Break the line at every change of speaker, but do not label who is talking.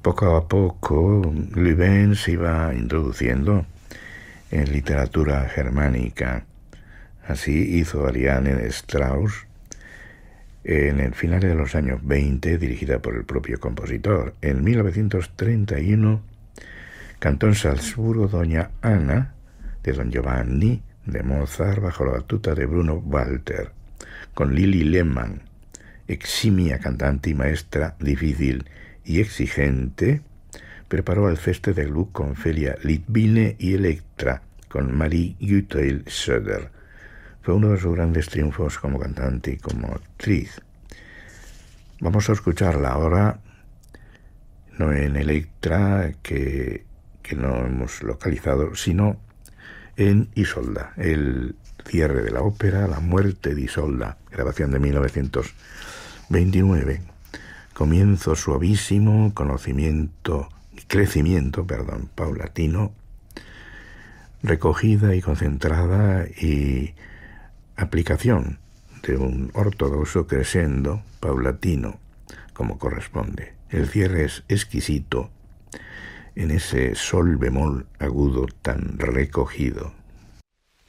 Poco a poco, Lübben se iba introduciendo en literatura germánica. Así hizo Ariane Strauss en el final de los años 20, dirigida por el propio compositor. En 1931 cantó en Salzburgo Doña Ana, de Don Giovanni, de Mozart, bajo la batuta de Bruno Walter, con Lili Lehmann, eximia cantante y maestra difícil y exigente. Preparó el Feste de Gluck con Felia Litvine y Electra, con Marie Gutheil Söder. Fue uno de sus grandes triunfos como cantante y como actriz. Vamos a escucharla ahora, no en Electra, que no hemos localizado, sino en Isolda, el cierre de la ópera, La muerte de Isolda, grabación de 1929. Comienzo suavísimo, crecimiento paulatino, recogida y concentrada y aplicación de un ortodoxo crescendo paulatino, como corresponde. El cierre es exquisito en ese sol bemol agudo tan recogido.